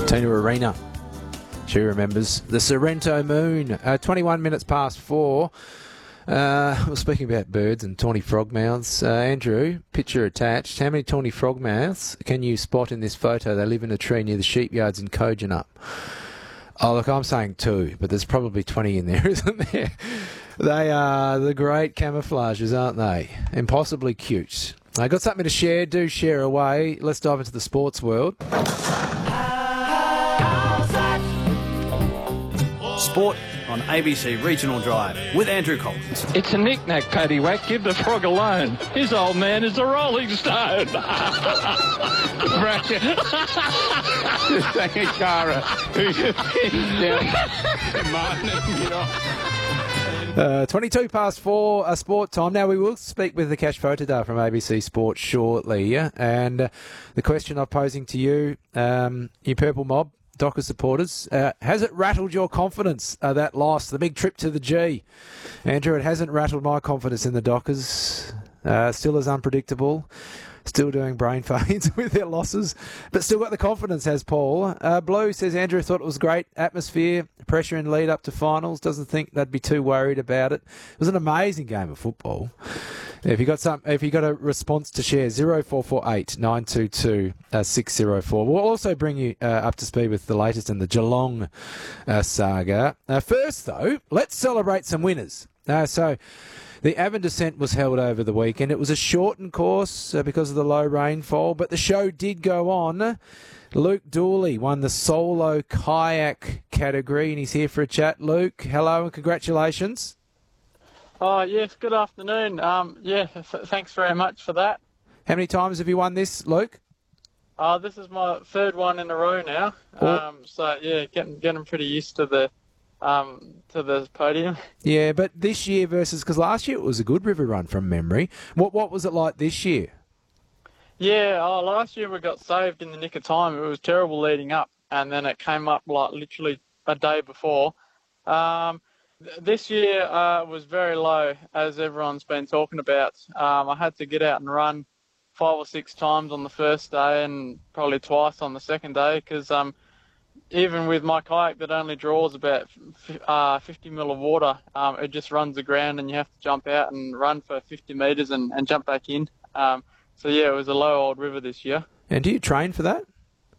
Tina Arena. She remembers the Sorrento Moon. 21 minutes past 4. We're speaking about birds and tawny frogmouths. Andrew, picture attached. How many tawny frogmouths can you spot in this photo? They live in a tree near the sheepyards in Kojonup. Oh, look, I'm saying 2, but there's probably 20 in there, isn't there? They are the great camouflages, aren't they? Impossibly cute. I got something to share. Do share away. Let's dive into the sports world. Sport on ABC Regional Drive with Andrew Collins. It's a knick-knack, paddywhack. Give the frog alone. His old man is a Rolling Stone. Just like a Cara who just pinned down Martin and get off. 22 past 4, sport time. Now, we will speak with the Cash Photodar from ABC Sports shortly. And the question I'm posing to you, you Purple Mob, Dockers supporters, has it rattled your confidence, that loss, the big trip to the G? Andrew, it hasn't rattled my confidence in the Dockers. Still as unpredictable. Still doing brain fades with their losses, but still got the confidence, has Paul. Blue says, Andrew thought it was great atmosphere, pressure and lead up to finals. Doesn't think they'd be too worried about it. It was an amazing game of football. If you got a response to share, 0448 922 604. We'll also bring you up to speed with the latest in the Geelong saga. First, though, let's celebrate some winners. The Avon Descent was held over the weekend. It was a shortened course because of the low rainfall, but the show did go on. Luke Dooley won the solo kayak category, and he's here for a chat. Luke, hello and congratulations. Oh, yes, good afternoon. Thanks very much for that. How many times have you won this, Luke? This is my third one in a row now. Getting pretty used to the podium. Yeah, but this year because last year it was a good river run from memory. What was it like this year? Yeah, last year we got saved in the nick of time. It was terrible leading up, and then it came up like literally a day before. This year was very low, as everyone's been talking about. I had to get out and run 5 or 6 times on the first day and probably twice on the second day because even with my kayak that only draws about 50 mil of water, it just runs the ground and you have to jump out and run for 50 metres and jump back in. It was a low old river this year. And do you train for that?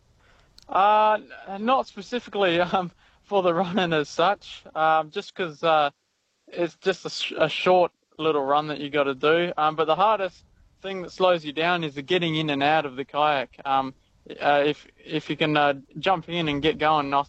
Not specifically for the running as such, just because it's just a short little run that you got to do. But the hardest thing that slows you down is the getting in and out of the kayak. If you can jump in and get going nice